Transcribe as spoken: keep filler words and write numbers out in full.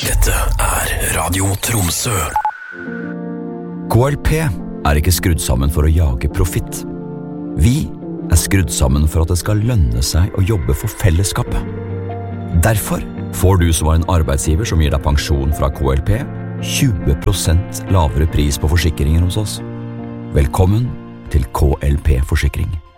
Dette er Radio Tromsø. K L P er ikke skrudd sammen for å jage profitt. Vi er skrudd sammen for at det skal lønne seg å jobbe for fellesskapet. Derfor får du som er en arbeidsgiver som gir deg pensjon fra K L P, tjue prosent lavere pris på forsikringer hos oss. Velkommen til K L P Forsikring.